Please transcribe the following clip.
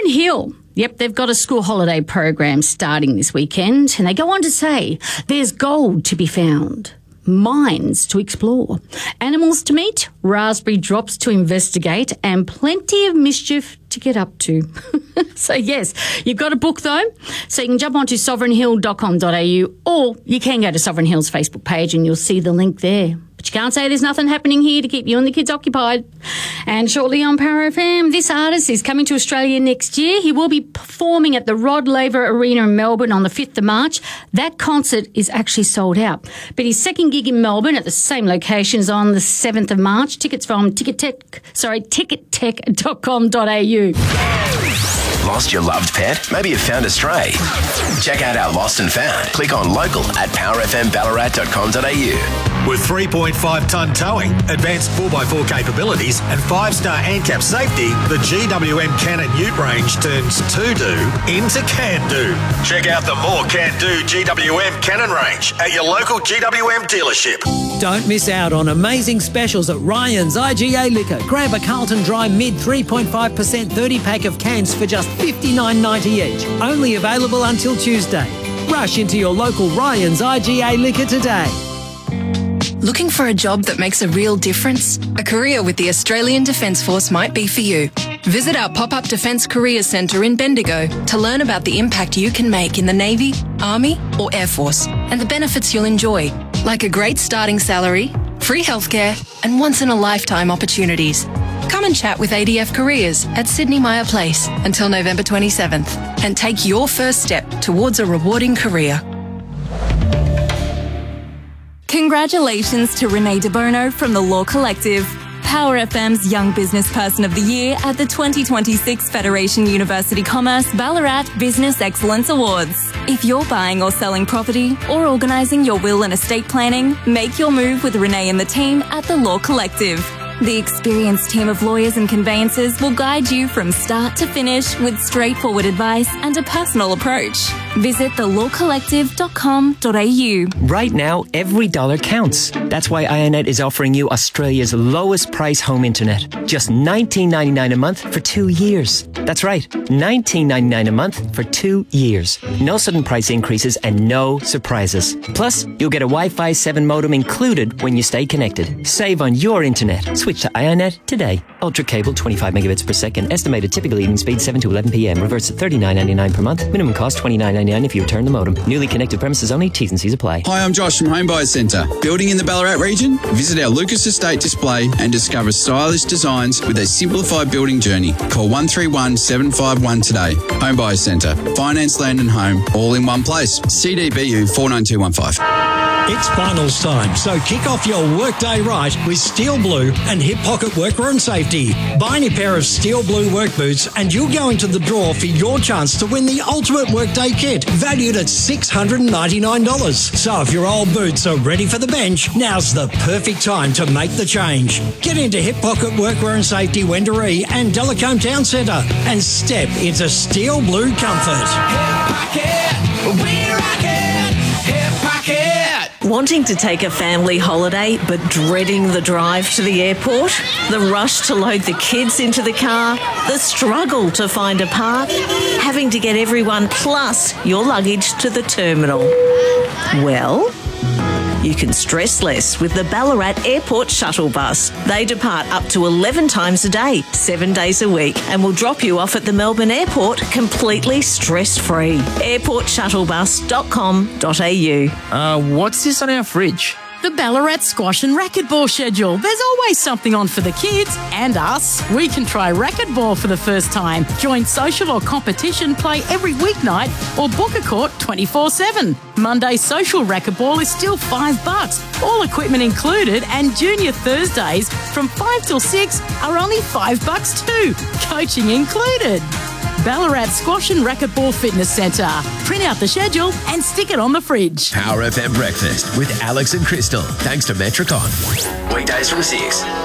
Sovereign Hill. Yep, they've got a school holiday program starting this weekend, and they go on to say there's gold to be found, mines to explore, animals to meet, raspberry drops to investigate, and plenty of mischief to get up to. So, yes, you've got a book, though, so you can jump onto sovereignhill.com.au, or you can go to Sovereign Hill's Facebook page and you'll see the link there. But you can't say there's nothing happening here to keep you and the kids occupied. And shortly on Power FM, this artist is coming to Australia next year. He will be performing at the Rod Laver Arena in Melbourne on the 5th of March. That concert is actually sold out. But his second gig in Melbourne at the same location is on the 7th of March. Tickets from tickettech.com.au. Lost your loved pet? Maybe you found a stray. Check out our Lost and Found. Click on local at powerfmballarat.com.au. With 3.5-tonne towing, advanced 4x4 capabilities and 5-star ANCAP safety, the GWM Cannon Ute range turns to-do into can-do. Check out the more can-do GWM Cannon range at your local GWM dealership. Don't miss out on amazing specials at Ryan's IGA Liquor. Grab a Carlton Dry Mid 3.5% 30-pack of cans for just $59.90 each. Only available until Tuesday. Rush into your local Ryan's IGA Liquor today. Looking for a job that makes a real difference? A career with the Australian Defence Force might be for you. Visit our pop-up Defence Careers Centre in Bendigo to learn about the impact you can make in the Navy, Army or Air Force and the benefits you'll enjoy, like a great starting salary, free healthcare and once-in-a-lifetime opportunities. Come and chat with ADF Careers at Sydney Meyer Place until November 27th and take your first step towards a rewarding career. Congratulations to Renee De Bono from the Law Collective, Power FM's Young Business Person of the Year at the 2026 Federation University Commerce Ballarat Business Excellence Awards. If you're buying or selling property or organising your will and estate planning, make your move with Renee and the team at the Law Collective. The experienced team of lawyers and conveyancers will guide you from start to finish with straightforward advice and a personal approach. Visit thelawcollective.com.au. Right now, every dollar counts. That's why IONET is offering you Australia's lowest price home internet. Just $19.99 a month for 2 years. That's right, $19.99 a month for 2 years. No sudden price increases and no surprises. Plus, you'll get a Wi-Fi 7 modem included when you stay connected. Save on your internet. Switch to IONET today. Ultra cable 25 megabits per second. Estimated typical evening speed 7 to 11 p.m. Reverts at $39.99 per month. Minimum cost $29.99 if you return the modem. Newly connected premises only. T's and C's apply. Hi, I'm Josh from Home Buyers Centre. Building in the Ballarat region? Visit our Lucas Estate display and discover stylish designs with a simplified building journey. Call 131 751 today. Home Buyers Centre. Finance, land and home all in one place. CDBU 49215. It's finals time, so kick off your workday right with Steel Blue and Hip Pocket Workwear and Safety. Buy any pair of Steel Blue work boots and you'll go into the draw for your chance to win the ultimate workday kit, valued at $699. So if your old boots are ready for the bench, now's the perfect time to make the change. Get into Hip Pocket Workwear and Safety, Wendouree and Delacombe Town Centre and step into Steel Blue comfort. Hip Pocket, we rock it. Hip Pocket. Wanting to take a family holiday but dreading the drive to the airport? The rush to load the kids into the car? The struggle to find a park? Having to get everyone plus your luggage to the terminal? Well, you can stress less with the Ballarat Airport Shuttle Bus. They depart up to 11 times a day, 7 days a week, and will drop you off at the Melbourne Airport completely stress-free. airportshtuttlebus.com.au. What's this on our fridge? The Ballarat Squash and Racquetball schedule. There's always something on for the kids and us. We can try racquetball for the first time, join social or competition play every weeknight, or book a court 24/7. Monday social racquetball is still $5, all equipment included, and junior Thursdays from 5 till 6 are only $5 too, coaching included. Ballarat Squash and Racquetball Fitness Centre. Print out the schedule and stick it on the fridge. Power FM Breakfast with Alex and Crystal. Thanks to Metricon. Weekdays from 6.